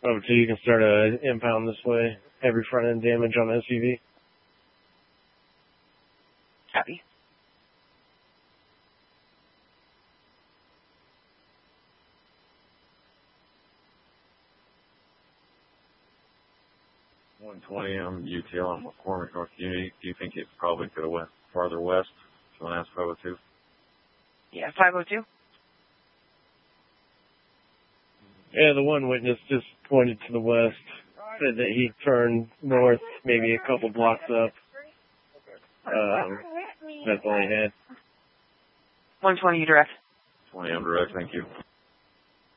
Oh, so you can start a impound this way. Heavy front end damage on SUV. Copy. $120 on UTL on McCormick, North Unity. Do you think it probably could have went farther west? So I asked 502. Yeah, 502. Yeah, the one witness just pointed to the west. Said that he turned north, maybe a couple blocks up. That's all he had. 120 direct. 20 on direct, thank you.